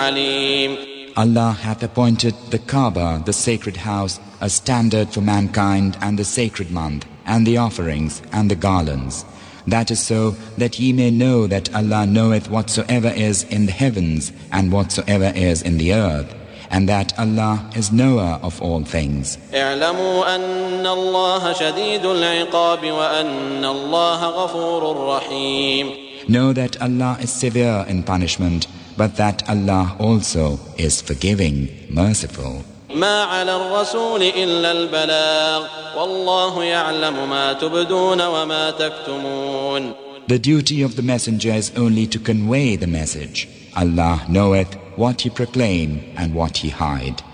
عليم. Allah hath appointed the Kaaba, the sacred house, a standard for mankind, and the sacred month, and the offerings, and the garlands. That is so that ye may know that Allah knoweth whatsoever is in the heavens and whatsoever is in the earth, and that Allah is knower of all things. اعلموا أن الله شديد العقاب وأن الله غفور رحيم. Know that Allah is severe in punishment, but that Allah also is forgiving, merciful. ما على الرسول إلا البلاغ والله يعلم ما تبدون وما تكتمون. The duty of the messenger is only to convey the message. Allah knoweth what ye proclaim and what ye hide.